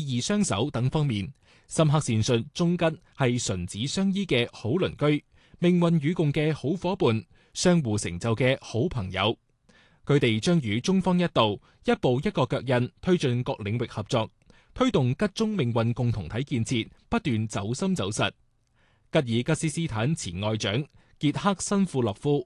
義相守等方面，深刻闡述中吉係唇齒相依嘅好鄰居、命運與共嘅好夥伴、相互成就嘅好朋友。佢哋將與中方一道，一步一個腳印推進各領域合作，推動吉中命運共同體建設不斷走深走實。吉爾吉斯斯坦前外長傑克申庫洛夫。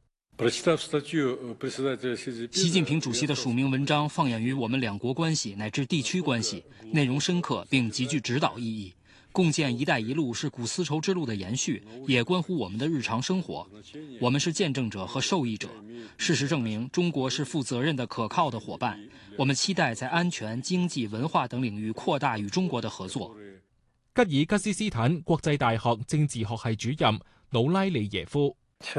習近平主席的署名文章放眼於我們兩國關係乃至地區關係，內容深刻並極具指導意義。共建“一帶一路”是古絲綢之路的延續，也關乎我們的日常生活。我們是見證者和受益者。事實證明，中國是負責任的、可靠的夥伴。我們期待在安全、經濟、文化等領域擴大與中國的合作。 吉爾吉斯斯坦國際大學政治學系主任努拉利耶夫。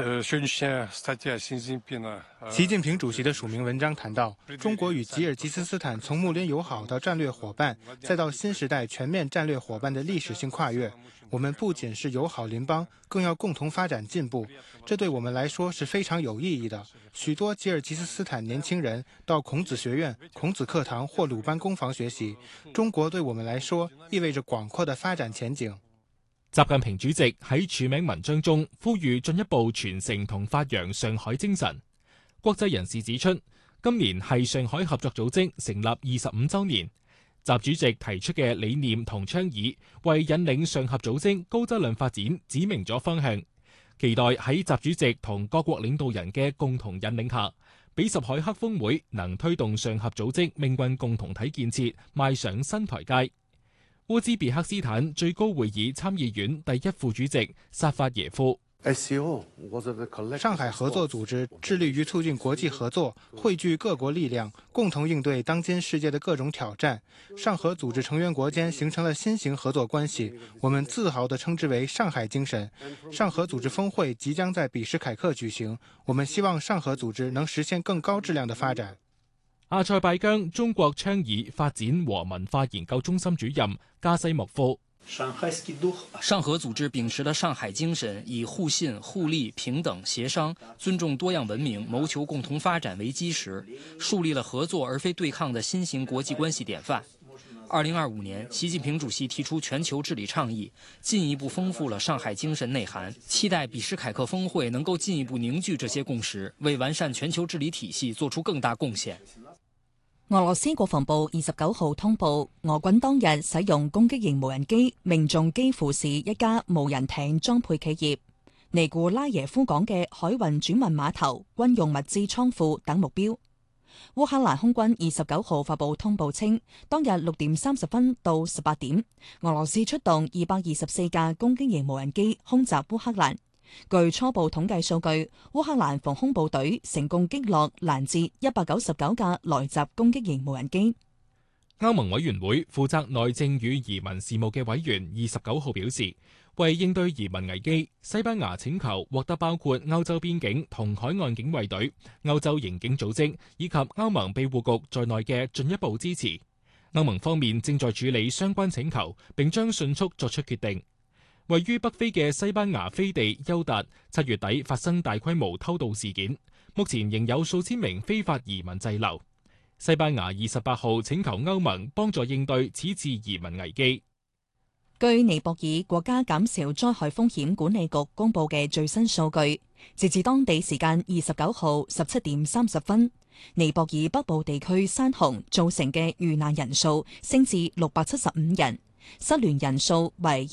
習近平主席的署名文章談到，中國與吉爾吉斯斯坦從睦鄰友好到戰略夥伴，再到新時代全面戰略夥伴的歷史性跨越。我們不僅是友好鄰邦，更要共同發展進步，這對我們來說是非常有意義的。許多吉爾吉斯斯坦年輕人到孔子學院、孔子課堂或魯班工坊學習，中國對我們來說意味着廣闊的發展前景。 習近平主席喺署名文章中呼籲進一步傳承同發揚上海精神。國際人士指出，今年係上海合作組織成立25週年，習主席提出嘅理念同倡議，為引領上合組織高質量發展指明咗方向。期待喺習主席同各國領導人嘅共同引領下，比什凱克峰會能推動上合組織命運共同體建設邁上新台階。烏茲別克斯坦最高會議參議院第一副主席薩法耶夫。 上海合作組織致力於促進國際合作，匯聚各國力量，共同應對當今世界的各種挑戰。上合組織成員國間形成了新型合作關係，我們自豪地稱之為上海精神。上合組織峰會即將在比什凱克舉行，我們希望上合組織能實現更高質量的發展。 阿塞拜疆中國倡議發展和文化研究中心主任加西莫夫。 上合組織秉持了上海精神，以互信、互利、平等、協商、尊重多樣文明、謀求共同發展為基石，樹立了合作而非對抗的新型國際關係典範。2025年，習近平主席提出全球治理倡議，進一步豐富了上海精神內涵。期待比什凱克峰會能夠進一步凝聚這些共識，為完善全球治理體系做出更大貢獻。 俄羅斯國防部29號通報，俄軍當日使用攻擊型無人機命中基輔市一家無人艇裝配企業尼古拉耶夫港嘅海運轉運碼頭、軍用物資倉庫等目標。烏克蘭空軍29號發布通報稱，當日6點30分到18點，俄羅斯出動224架攻擊型無人機空襲烏克蘭。據初步統計數據，烏克蘭防空部隊成功擊落攔截199架來襲攻擊型無人機。 歐盟委員會負責內政與移民事務嘅委員29號表示，為應對移民危機，西班牙請求獲得包括歐洲邊境同海岸警衛隊、歐洲刑警組織以及歐盟庇護局在內嘅進一步支持。歐盟方面正在處理相關請求，並將迅速作出決定。位於北非嘅西班牙飛地休達7月底發生大規模偷渡事件，目前仍有數千名非法移民滯留。西班牙28號請求歐盟幫助應對此次移民危機。 據尼泊爾國家減少災害風險管理局公布嘅最新數據，截至當地時間29號17點30分，尼泊爾北部地區山洪造成嘅遇難人數升至675人。失聯人數為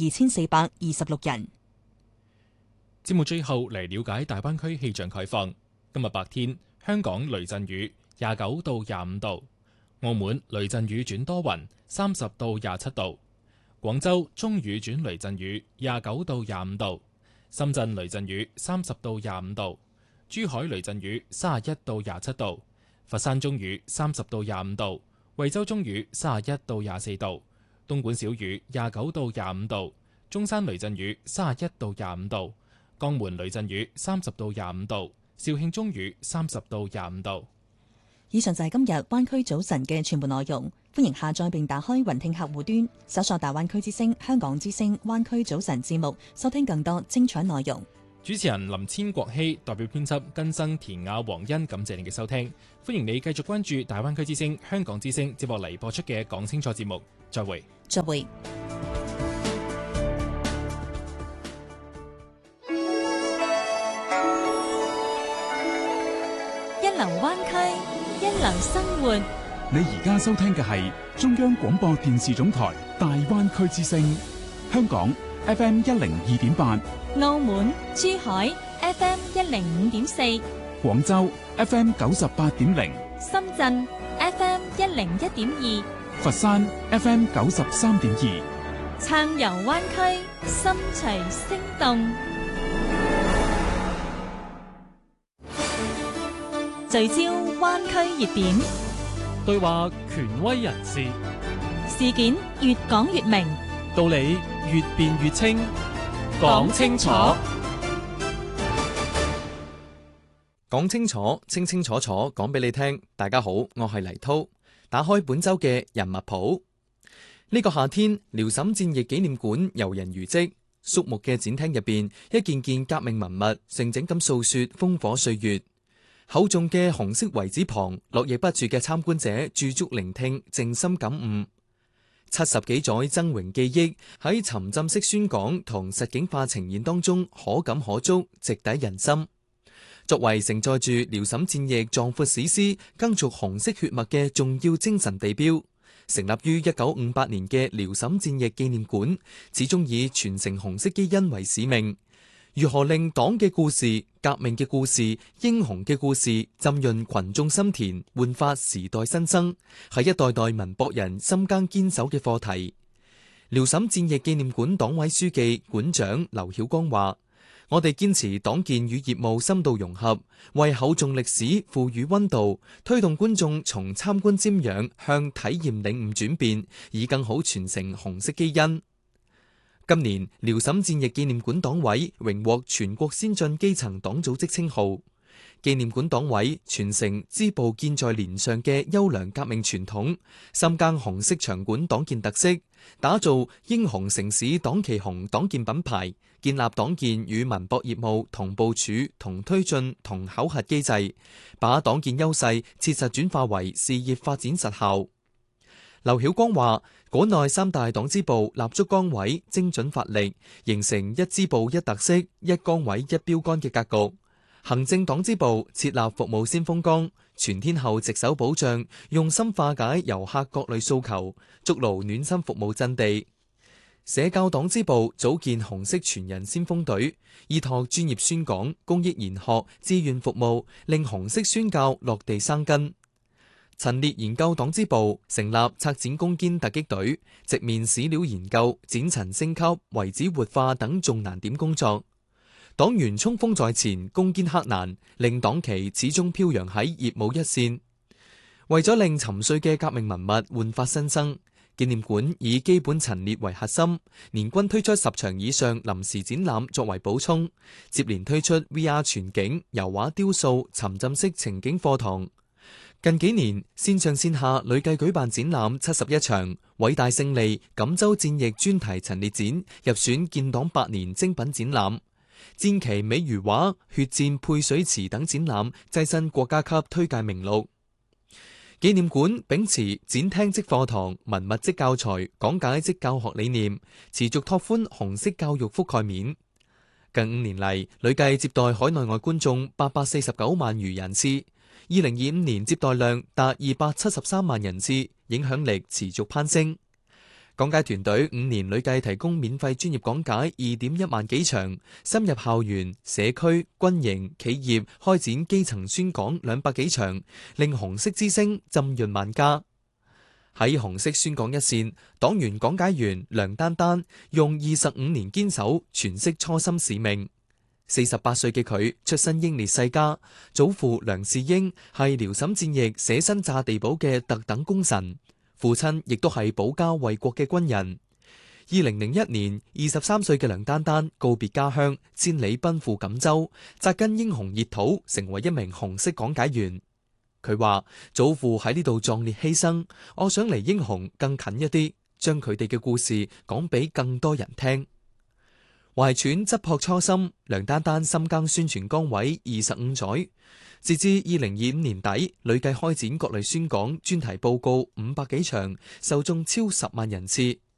2426人。 節目最後嚟了解大灣區氣象概況。今日白天，香港雷陣雨29到25度，澳門雷陣雨轉多雲30到27度，廣州中雨轉雷陣雨29到25度，深圳雷陣雨30到25度，珠海雷陣雨31到27度，佛山中雨30到25度，惠州中雨31到24度。東莞小雨29到25度，中山雷陣雨31到25度，江門雷陣雨30到25度，肇慶中雨30到25度。 以上就係今日灣區早晨嘅全部內容，歡迎下載並打開雲聽客戶端，搜索大灣區之聲、香港之聲灣區早晨節目，收聽更多精彩內容。 主持人林千國希代表編輯根生田雅黃恩，感謝你嘅收聽。歡迎你繼續關注大灣區之聲、香港之聲接落嚟播出嘅講清楚節目。再會。 再會。 一流灣區，一流生活。 你而家收聽嘅係中央廣播電視總台大灣區之聲，香港 FM 102.8， 澳門、珠海 FM 105.4， 廣州 FM 98.0， 深圳 FM 101.2， 佛山 FM 93.2。 暢遊灣區，心隨聲動。聚焦灣區熱點， 對話權威人士， 事件越講越明， 道理越辯越清，講清楚， 講清楚，清清楚楚講俾你聽。大家好，我係黎濤。打開本周嘅人物譜。呢個夏天，遼瀋戰役紀念館遊人如織，肅穆嘅展廳入邊，一件件革命文物靜靜咁訴說烽火歲月。厚重嘅紅色遺址旁，絡繹不絕嘅參觀者駐足聆聽，靜心感悟。70幾載崢嶸記憶喺沉浸式宣講同實景化呈現當中，可感可觸，直抵人心。作為承載住遼瀋戰役壯闊史詩、耕耘紅色血脈嘅重要精神地標，成立於1958年嘅遼瀋戰役紀念館，始終以傳承紅色基因為使命。如何令黨嘅故事、革命嘅故事、英雄嘅故事浸潤群眾心田，煥發時代新生，係一代代文博人深耕堅守嘅課題。遼瀋戰役紀念館黨委書記、館長劉曉光話：我哋堅持黨建與業務深度融合，為厚重歷史賦予溫度，推動觀眾從參觀瞻仰向體驗領悟轉變，以更好傳承紅色基因。今年遼瀋戰役紀念館黨委榮獲全國先進基層黨組織稱號。紀念館黨委傳承支部建在連上嘅優良革命傳統，深耕紅色場館黨建特色，打造英雄城市黨旗紅黨建品牌，建立黨建與文博業務同部署、同推進、同考核機制，把黨建優勢切實轉化為事業發展實效。劉曉光話：館內3大黨支部立足崗位，精準發力，形成一支部一特色、一崗位一標杆嘅格局。行政黨支部設立服務先鋒崗，全天候值守保障，用心化解遊客各類訴求，築牢暖心服務陣地。社教黨支部組建紅色全人先鋒隊，依託專業宣講、公益研學、志願服務，令紅色宣教落地生根。陳列研究黨支部成立策展攻堅突擊隊，直面史料研究、展陳升級、遺址活化等重難點工作。黨員衝鋒在前，攻堅克難，令黨旗始終飄揚喺業務一線。為咗令沉睡嘅革命文物煥發新生，紀念館以基本陳列為核心，年均推出10場以上臨時展覽作為補充，接連推出 VR 全景、油畫雕塑、沉浸式情景課堂。近幾年，線上線下累計舉辦展覽71場，偉大勝利、錦州戰役專題陳列展入選建黨100年精品展覽，戰旗美如畫、血戰配水池等展覽躋身國家級推介名錄。紀念館秉持展廳即課堂、文物即教材、講解即教學理念，持續拓寬紅色教育覆蓋面。近5年嚟，累計接待海內外觀眾849萬餘人次。2025年接待量達273萬人次，影響力持續攀升。講解團隊5年累計提供免費專業講解2.1萬幾場，深入校園、社區、軍營、企業開展基層宣講200幾場，令紅色之聲浸潤萬家。喺紅色宣講一線，黨員講解員梁丹丹用25年堅守詮釋初心使命。48歲嘅佢出身英烈世家，祖父梁士英係遼瀋戰役捨身炸地堡嘅特等功臣，父親亦都係保家衛國嘅軍人。2001年，23歲嘅梁丹丹告別家鄉，千里奔赴錦州，扎根英雄熱土，成為一名紅色講解員。佢話：祖父喺呢度壯烈犧牲，我想離英雄更近一啲，將佢哋嘅故事講俾更多人聽。 懷揣質樸初心，梁丹丹深耕宣傳崗位25載，截至2025年底，累計開展各類宣講專題報告500幾場，受眾超10萬人次。